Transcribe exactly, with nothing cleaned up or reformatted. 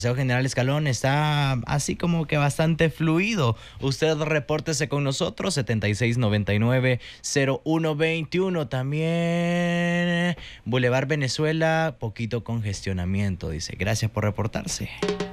Paseo General Escalón está así como que bastante fluido. Usted repórtese con nosotros, setenta y seis noventa y nueve cero uno veintiuno. También Boulevard Venezuela, poquito congestionamiento, dice. Gracias por reportarse.